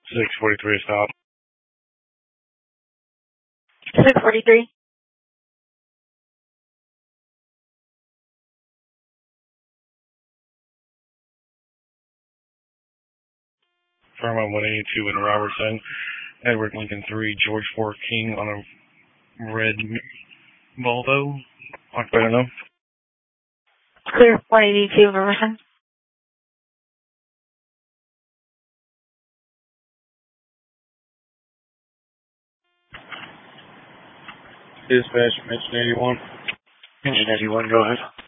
643 stop. 643. Firm on 182 in Robertson. Edward Lincoln 3, George 4 King on a red Volvo. Occupied enough. Clear 182 in Robertson. Dispatch, Engine 81. Engine 81, go ahead.